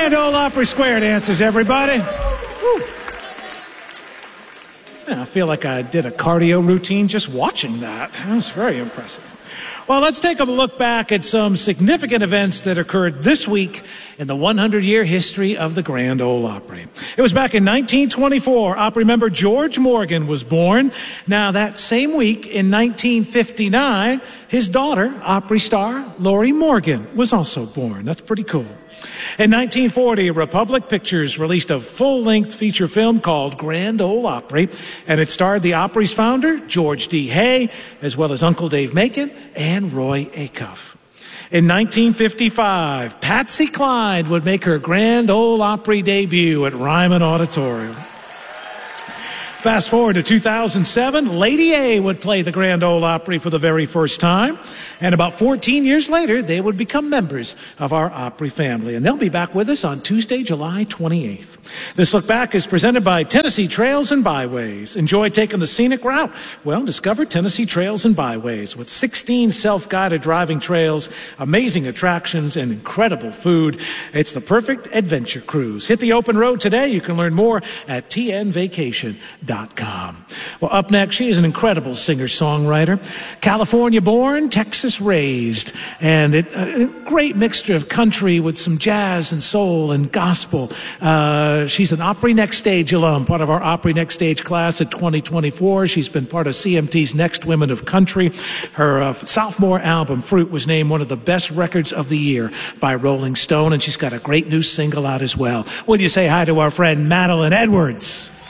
Grand Ole Opry Square dancers, everybody. Woo. Yeah, I feel like I did a cardio routine just watching that. That was very impressive. Well, let's take a look back at some significant events that occurred this week in the 100-year history of the Grand Ole Opry. It was back in 1924. Opry member George Morgan was born. Now, that same week in 1959, his daughter, Opry star Lorrie Morgan, was also born. That's pretty cool. In 1940, Republic Pictures released a full-length feature film called Grand Ole Opry, and it starred the Opry's founder, George D. Hay, as well as Uncle Dave Macon and Roy Acuff. In 1955, Patsy Cline would make her Grand Ole Opry debut at Ryman Auditorium. Fast forward to 2007, Lady A would play the Grand Ole Opry for the very first time. And about 14 years later, they would become members of our Opry family. And they'll be back with us on Tuesday, July 28th. This look back is presented by Tennessee Trails and Byways. Enjoy taking the scenic route? Well, discover Tennessee Trails and Byways with 16 self-guided driving trails, amazing attractions, and incredible food. It's the perfect adventure cruise. Hit the open road today. You can learn more at tnvacation.com. Well, up next, she is an incredible singer-songwriter. California born, Texas raised, and a great mixture of country with some jazz and soul and gospel. She's an Opry Next Stage alum, part of our Opry Next Stage class of 2024. She's been part of CMT's Next Women of Country. Her sophomore album, Fruit, was named one of the best records of the year by Rolling Stone, and she's got a great new single out as well. Would you say hi to our friend Madeline Edwards?